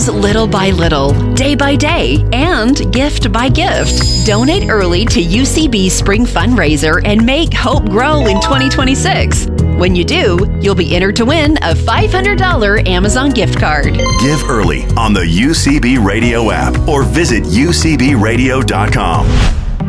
grows little by little, day by day, and gift by gift. Donate early to UCB Spring Fundraiser and make hope grow in 2026. When you do, you'll be entered to win a $500 Amazon gift card. Give early on the UCB Radio app or visit ucbradio.com.